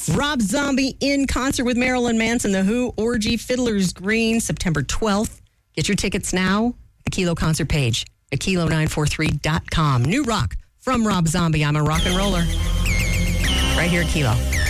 Yes. Rob Zombie in concert with Marilyn Manson, The Who, Orgy, Fiddler's Green, September 12th. Get your tickets now. The Kilo concert page at kilo943.com. New rock from Rob Zombie. I'm a rock and roller. Right here at Kilo.